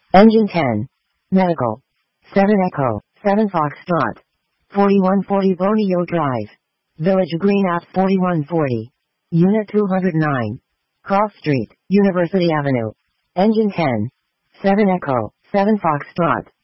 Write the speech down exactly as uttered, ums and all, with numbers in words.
Engine ten. Medical. seven Echo, seven Foxtrot. forty-one forty Bonio Drive. Village Green at forty-one forty. Unit two hundred nine. Cross Street, University Avenue. Engine ten. seven Echo, seven Foxtrot.